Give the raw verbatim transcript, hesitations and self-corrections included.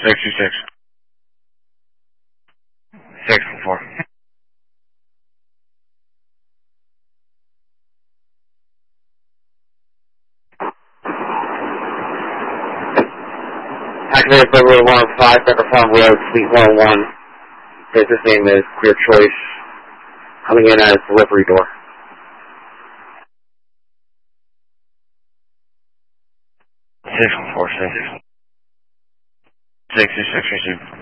Six two six. Six four. Activated February one oh five, Becker Farm Road, Suite one oh one. Business name is Clear Choice. Coming in as delivery door. Six one four six. Six two six receive.